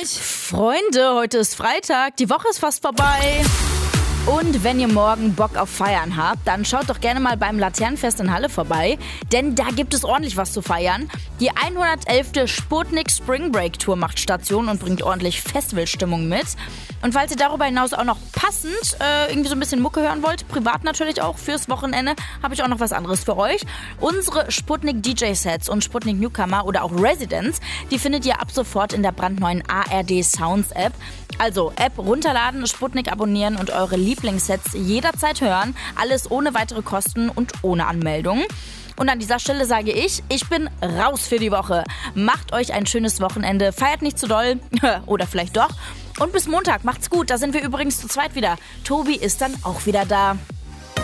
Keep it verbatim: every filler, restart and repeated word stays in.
euch! Freunde, heute ist Freitag, die Woche ist fast vorbei. Und wenn ihr morgen Bock auf Feiern habt, dann schaut doch gerne mal beim Laternenfest in Halle vorbei, denn da gibt es ordentlich was zu feiern. Die hundertelfte Sputnik Spring Break Tour macht Station und bringt ordentlich Festivalstimmung mit. Und falls ihr darüber hinaus auch noch passend äh, irgendwie so ein bisschen Mucke hören wollt, privat natürlich auch fürs Wochenende, habe ich auch noch was anderes für euch. Unsere Sputnik D J-Sets und Sputnik Newcomer oder auch Residents, die findet ihr ab sofort in der brandneuen A R D Sounds App. Also App runterladen, Sputnik abonnieren und eure Lieblingssets jederzeit hören. Alles ohne weitere Kosten und ohne Anmeldung. Und an dieser Stelle sage ich, ich bin raus für die Woche. Macht euch ein schönes Wochenende, feiert nicht zu doll, oder vielleicht doch. Und bis Montag, macht's gut, da sind wir übrigens zu zweit wieder. Tobi ist dann auch wieder da.